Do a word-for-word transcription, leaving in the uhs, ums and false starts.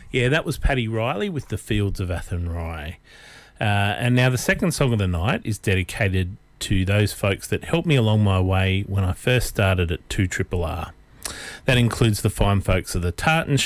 Yeah, that was Paddy Riley with The Fields of Athenry. Uh, and now the second song of the night is dedicated to those folks that helped me along my way when I first started at two R R R. That includes the fine folks of the Tartan